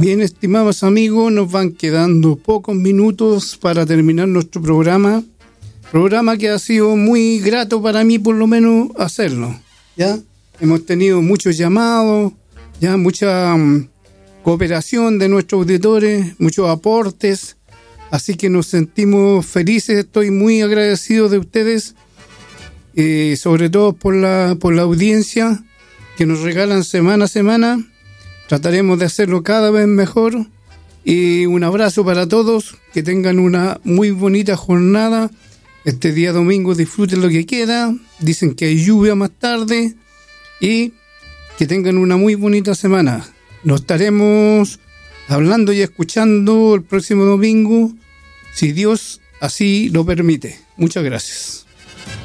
Bien, estimados amigos, nos van quedando pocos minutos para terminar nuestro programa que ha sido muy grato para mí, por lo menos, hacerlo. ¿Ya? Hemos tenido muchos llamados, ya mucha cooperación de nuestros auditores, muchos aportes, así que nos sentimos felices. Estoy muy agradecido de ustedes, sobre todo por la audiencia que nos regalan semana a semana. Trataremos de hacerlo cada vez mejor. Y un abrazo para todos. Que tengan una muy bonita jornada. Este día domingo disfruten lo que queda. Dicen que hay lluvia más tarde. Y que tengan una muy bonita semana. Nos estaremos hablando y escuchando el próximo domingo, si Dios así lo permite. Muchas gracias.